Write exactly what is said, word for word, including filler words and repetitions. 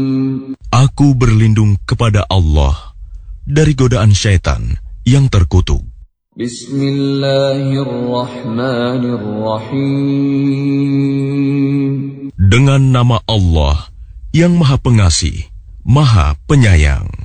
Aku berlindung kepada Allah dari godaan syaitan yang terkutuk. Bismillahirrahmanirrahim. Dengan nama Allah yang Maha Pengasih, Maha Penyayang.